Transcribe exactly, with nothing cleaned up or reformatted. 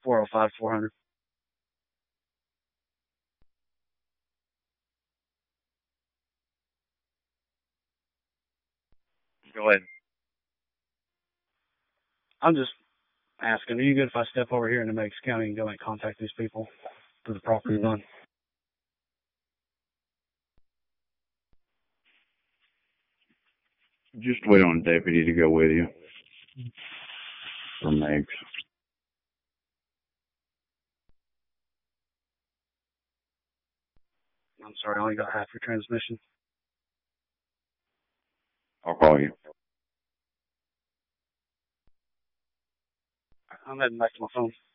four oh five, four hundred. Go ahead. I'm just asking, are you good if I step over here into Meigs County and go and contact these people for the property done? Just wait on a deputy to go with you. For Meigs. I'm sorry, I only got half your transmission. I'll call you. I'm heading back to my phone.